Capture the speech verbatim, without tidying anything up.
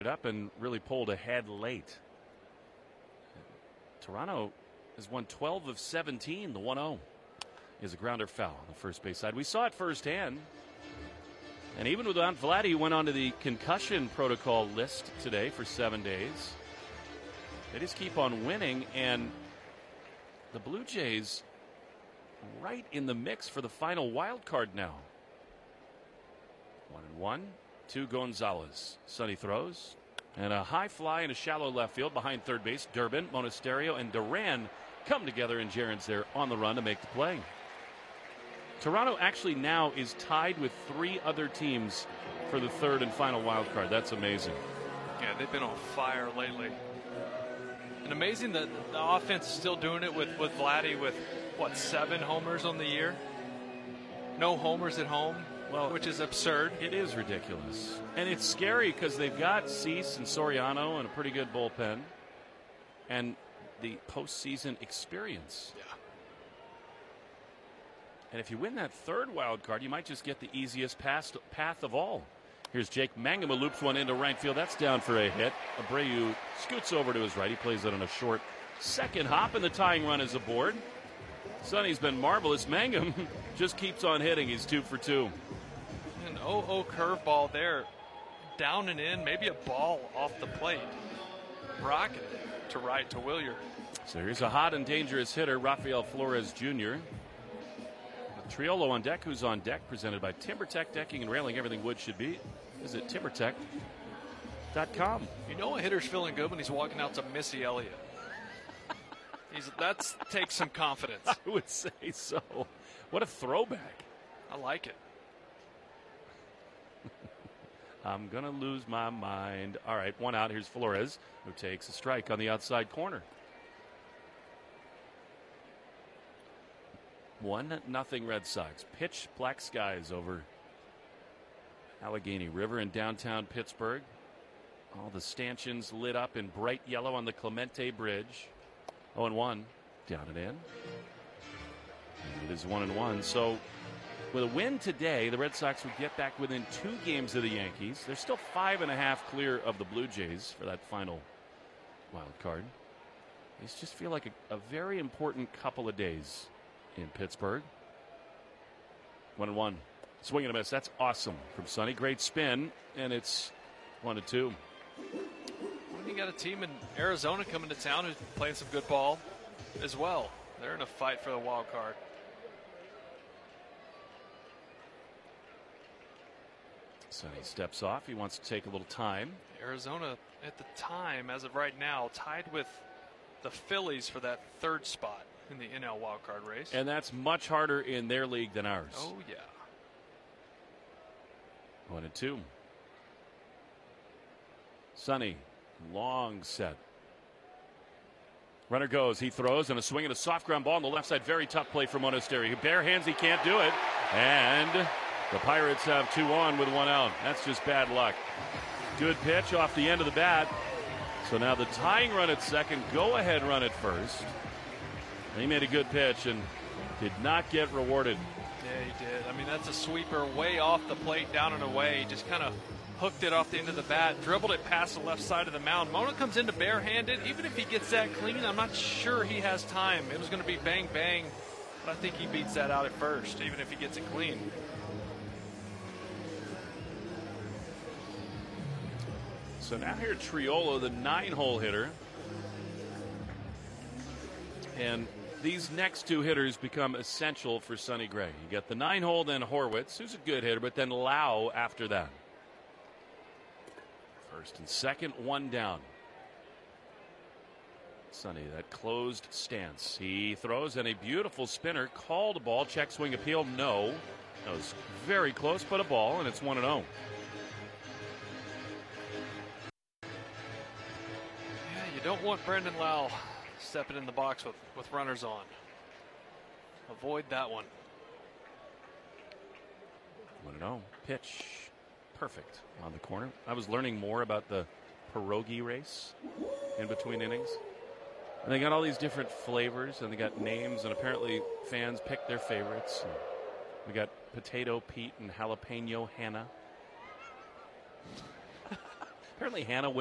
up and really pulled ahead late. Toronto has won twelve of seventeen. The one oh is a grounder foul on the first base side. We saw it firsthand. And even without Vladdy, who went onto the concussion protocol list today for seven days, they just keep on winning. And the Blue Jays right in the mix for the final wild card now. One and one to Gonzalez. Sonny throws. And a high fly in a shallow left field behind third base. Durbin, Monasterio, and Duran come together, and Jaron's there on the run to make the play. Toronto actually now is tied with three other teams for the third and final wild card. That's amazing. Yeah, they've been on fire lately. And amazing that the offense is still doing it with, with Vladdy with, what, seven homers on the year? No homers at home, well, which is absurd. It is ridiculous. And it's scary because they've got Cease and Soriano and a pretty good bullpen. And the postseason experience. Yeah. And if you win that third wild card, you might just get the easiest path, path of all. Here's Jake Mangum, who loops one into right field. That's down for a hit. Abreu scoots over to his right. He plays it on a short second hop, and the tying run is aboard. Sonny's been marvelous. Mangum just keeps on hitting. He's two for two. An oh oh curveball there. Down and in, maybe a ball off the plate. Rocket to right to Willier. So here's a hot and dangerous hitter, Rafael Flores Junior Triolo on deck. Who's on deck? Presented by TimberTech Decking and Railing. Everything wood should be. Visit timber tech dot com. You know a hitter's feeling good when he's walking out to Missy Elliott. He's, that's takes some confidence. I would say so. What a throwback. I like it. I'm going to lose my mind. All right, one out. Here's Flores, who takes a strike on the outside corner. One nothing Red Sox. Pitch black skies over Allegheny River in downtown Pittsburgh. All the stanchions lit up in bright yellow on the Clemente Bridge. oh and one. Down and in. And it is one and one. So with a win today, the Red Sox would get back within two games of the Yankees. They're still five and a half clear of the Blue Jays for that final wild card. These just feel like a, a very important couple of days in Pittsburgh. One and one. Swing and a miss. That's awesome from Sonny. Great spin, and it's one and two. Well, you got a team in Arizona coming to town who's playing some good ball as well. They're in a fight for the wild card. Sonny steps off. He wants to take a little time. Arizona, at the time, as of right now, tied with the Phillies for that third spot in the N L wildcard race. And that's much harder in their league than ours. Oh, yeah. One and two. Sonny, long set. Runner goes, he throws, and a swing and a soft ground ball on the left side. Very tough play for Monasterio. Bare hands, he can't do it. And the Pirates have two on with one out. That's just bad luck. Good pitch off the end of the bat. So now the tying run at second, go ahead run at first. He made a good pitch and did not get rewarded. Yeah, he did. I mean, that's a sweeper way off the plate, down and away. He just kind of hooked it off the end of the bat, dribbled it past the left side of the mound. Mona comes into barehanded. Even if he gets that clean, I'm not sure he has time. It was going to be bang, bang, but I think he beats that out at first, even if he gets it clean. So now here Triolo, the nine-hole hitter. And these next two hitters become essential for Sonny Gray. You get the nine-hole, then Horwitz, who's a good hitter, but then Lau after that. First and second, one down. Sonny, that closed stance. He throws, and a beautiful spinner. Called a ball. Check swing appeal. No. That was very close, but a ball, and it's one and oh. Yeah, you don't want Brendan Lau stepping in the box with, with runners on. Avoid that one. one and oh. Pitch. Perfect on the corner. I was learning more about the pierogi race in between innings. And they got all these different flavors, and they got names, and apparently fans picked their favorites. And we got Potato Pete and Jalapeno Hannah. Apparently, Hannah